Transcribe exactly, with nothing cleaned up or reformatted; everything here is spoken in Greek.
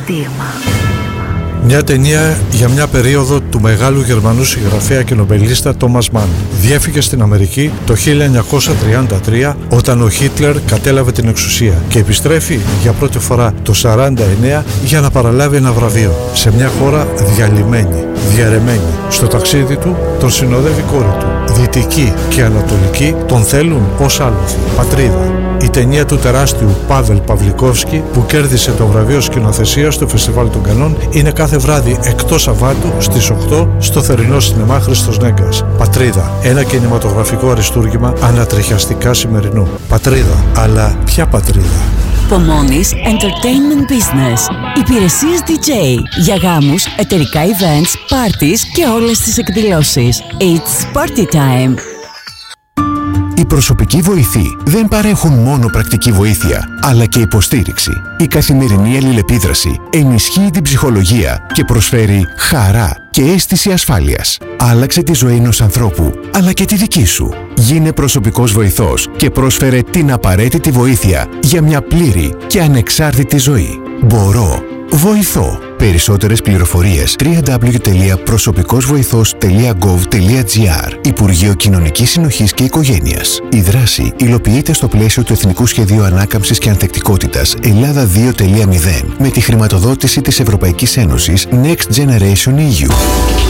στίγμα. Μια ταινία για μια περίοδο του μεγάλου Γερμανού συγγραφέα και νομπελίστα Τόμας Μαν. Διέφυγε στην Αμερική το χίλια εννιακόσια τριάντα τρία όταν ο Χίτλερ κατέλαβε την εξουσία και επιστρέφει για πρώτη φορά το σαράντα εννέα για να παραλάβει ένα βραβείο σε μια χώρα διαλυμένη, διαρρεμένη. Στο ταξίδι του τον συνοδεύει η κόρη του. Δυτική και Ανατολική τον θέλουν ως άλοθη. Πατρίδα. Η ταινία του τεράστιου Πάβελ Παυλικόφσκι που κέρδισε το βραβείο σκηνοθεσίας στο Φεστιβάλ των Κανών είναι κάθε βράδυ εκτός Σαββάτου στις οκτώ στο θερινό σινεμά Χριστός Νέγκας. Πατρίδα. Ένα κινηματογραφικό αριστούργημα ανατριχιαστικά σημερινό. Πατρίδα. Αλλά ποια πατρίδα? Pomonis Entertainment Business. Υπηρεσίες ντι τζέι για γάμους, εταιρικά events, parties και όλες τις εκδηλώσεις. It's party time. Οι προσωπικοί βοηθοί δεν παρέχουν μόνο πρακτική βοήθεια, αλλά και υποστήριξη. Η καθημερινή αλληλεπίδραση ενισχύει την ψυχολογία και προσφέρει χαρά και αίσθηση ασφάλειας. Άλλαξε τη ζωή ενός ανθρώπου, αλλά και τη δική σου. Γίνε προσωπικός βοηθός και πρόσφερε την απαραίτητη βοήθεια για μια πλήρη και ανεξάρτητη ζωή. Μπορώ. Βοηθώ. Περισσότερες πληροφορίες double-u double-u double-u τελεία προσωπικόσβοηθός τελεία γκοβ τελεία τζι άρ. Υπουργείο Κοινωνικής Συνοχής και Οικογένειας. Η δράση υλοποιείται στο πλαίσιο του Εθνικού Σχεδίου Ανάκαμψης και Ανθεκτικότητας Ελλάδα δύο τελεία μηδέν με τη χρηματοδότηση της Ευρωπαϊκής Ένωσης Next Generation ι γιου.